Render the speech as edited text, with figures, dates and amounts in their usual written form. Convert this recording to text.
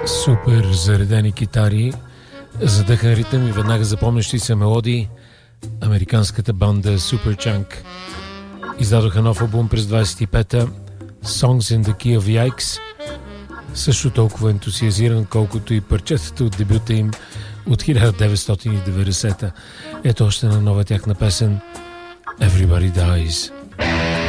Супер заредени китари, задъхан ритъм и веднага запомнящи се мелодии. Американската банда Superchunk издадоха нов албум през 25-та, Songs in the Key of Yikes, също толкова ентусиазиран, колкото и парчетата от дебюта им от 1990-та. Ето още на нова тяхна песен Everybody Dies.